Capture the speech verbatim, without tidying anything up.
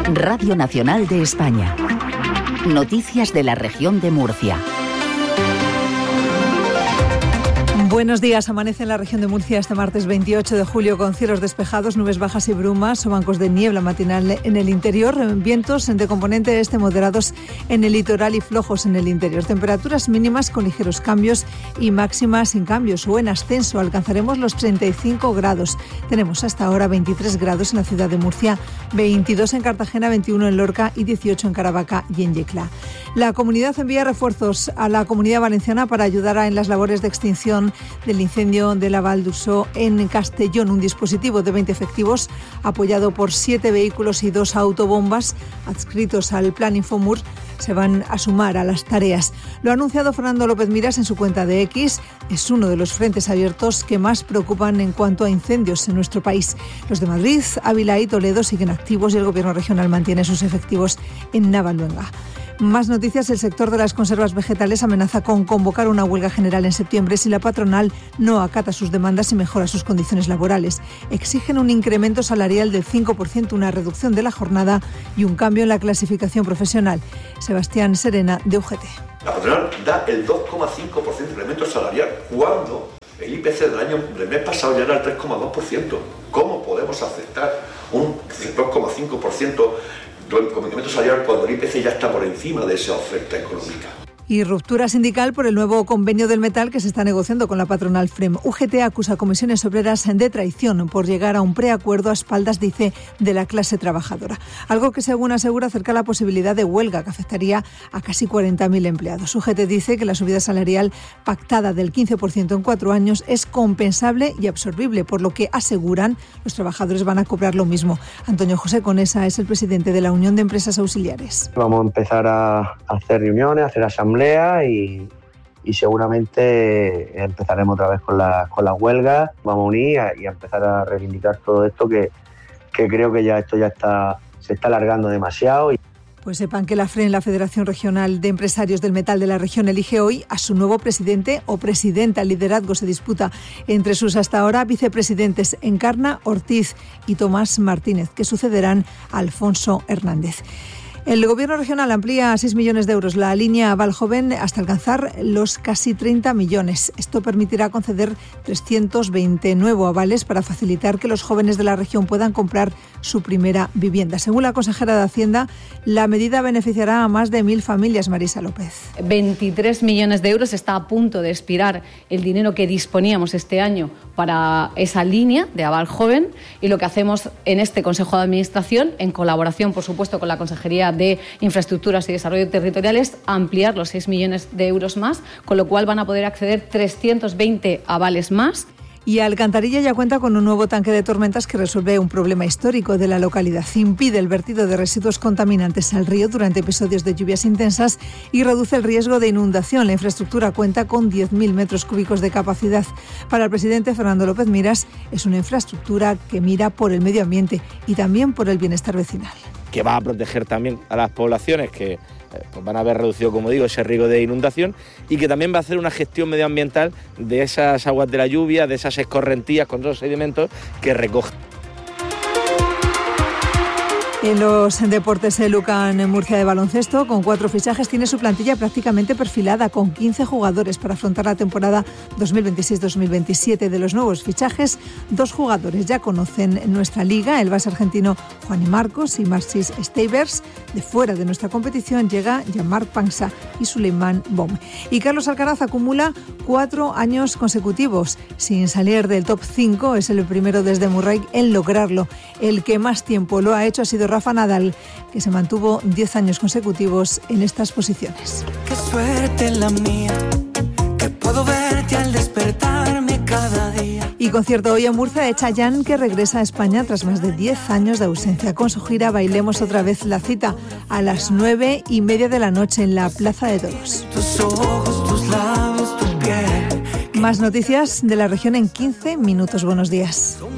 Radio Nacional de España. Noticias de la región de Murcia. Buenos días. Amanece en la región de Murcia este martes veintiocho de julio con cielos despejados, nubes bajas y brumas o bancos de niebla matinal en el interior, vientos de componente este moderados en el litoral y flojos en el interior. Temperaturas mínimas con ligeros cambios y máximas sin cambios o en ascenso. Alcanzaremos los treinta y cinco grados. Tenemos hasta ahora veintitrés grados en la ciudad de Murcia, veintidós en Cartagena, veintiuno en Lorca y dieciocho en Caravaca y en Yecla. La comunidad envía refuerzos a la Comunidad Valenciana para ayudar en las labores de extinción del incendio de la Val d'Ursó en Castellón. Un dispositivo de veinte efectivos apoyado por siete vehículos y dos autobombas adscritos al Plan Infomur se van a sumar a las tareas. Lo ha anunciado Fernando López Miras en su cuenta de X. Es uno de los frentes abiertos que más preocupan en cuanto a incendios en nuestro país. Los de Madrid, Ávila y Toledo siguen activos y el Gobierno regional mantiene sus efectivos en Navaluenga. Más noticias. El sector de las conservas vegetales amenaza con convocar una huelga general en septiembre si la patronal no acata sus demandas y mejora sus condiciones laborales. Exigen un incremento salarial del cinco por ciento, una reducción de la jornada y un cambio en la clasificación profesional. Sebastián Serena, de U G T. La patronal da el dos coma cinco por ciento de incremento salarial cuando el I P C del año del mes pasado ya era el tres coma dos por ciento. ¿Cómo podemos aceptar un dos coma cinco por ciento con incremento salarial cuando el I P C ya está por encima de esa oferta económica? Y ruptura sindical por el nuevo convenio del metal que se está negociando con la patronal F R E M. U G T acusa a comisiones obreras de traición por llegar a un preacuerdo a espaldas, dice, de la clase trabajadora. Algo que, según asegura, acerca la posibilidad de huelga que afectaría a casi cuarenta mil empleados. U G T dice que la subida salarial pactada del quince por ciento en cuatro años es compensable y absorbible, por lo que aseguran los trabajadores van a cobrar lo mismo. Antonio José Conesa es el presidente de la Unión de Empresas Auxiliares. Vamos a empezar a hacer reuniones, a hacer asambleas Y, y seguramente empezaremos otra vez con la, con las huelgas. Vamos a unir a, y a empezar a reivindicar todo esto que, que creo que ya esto ya está se está alargando demasiado. Pues sepan que la F R E M, la Federación Regional de Empresarios del Metal de la región, elige hoy a su nuevo presidente o presidenta. El liderazgo se disputa entre sus hasta ahora vicepresidentes Encarna Ortiz y Tomás Martínez, que sucederán a Alfonso Hernández. El Gobierno regional amplía a seis millones de euros la línea Aval Joven hasta alcanzar los casi treinta millones. Esto permitirá conceder trescientos veinte nuevos avales para facilitar que los jóvenes de la región puedan comprar su primera vivienda. Según la consejera de Hacienda, la medida beneficiará a más de mil familias. Marisa López. veintitrés millones de euros. Está a punto de expirar el dinero que disponíamos este año para esa línea de Aval Joven, y lo que hacemos en este Consejo de Administración, en colaboración, por supuesto, con la Consejería de Infraestructuras y Desarrollo Territorial, es ampliar los seis millones de euros más, con lo cual van a poder acceder trescientos veinte avales más. Y Alcantarilla ya cuenta con un nuevo tanque de tormentas que resuelve un problema histórico de la localidad. Impide el vertido de residuos contaminantes al río durante episodios de lluvias intensas y reduce el riesgo de inundación. La infraestructura cuenta con diez mil metros cúbicos de capacidad. Para el presidente Fernando López Miras, es una infraestructura que mira por el medio ambiente y también por el bienestar vecinal. Que va a proteger también a las poblaciones que pues van a haber reducido, como digo, ese riesgo de inundación, y que también va a hacer una gestión medioambiental de esas aguas de la lluvia, de esas escorrentías con los sedimentos que recoge. En los deportes, el Lucan en Murcia de baloncesto, con cuatro fichajes, tiene su plantilla prácticamente perfilada, con quince jugadores para afrontar la temporada dos mil veintiséis dos mil veintisiete. De los nuevos fichajes, dos jugadores ya conocen nuestra liga, el base argentino Juan y Marcos y Marcis Steivers. De fuera de nuestra competición llega Jean-Marc Pansa y Suleiman Bom. Y Carlos Alcaraz acumula cuatro años consecutivos sin salir del top cinco. Es el primero desde Murray en lograrlo. El que más tiempo lo ha hecho ha sido Rafa Nadal, que se mantuvo diez años consecutivos en estas posiciones. Qué suerte la mía, que puedo verte al despertarme cada día. Y concierto hoy en Murcia de Chayanne, que regresa a España tras más de diez años de ausencia. Con su gira Bailemos otra vez la cita a las nueve y media de la noche en la Plaza de Toros. Tus ojos, tus labios, tu piel. Más noticias de la región en quince minutos. Buenos días.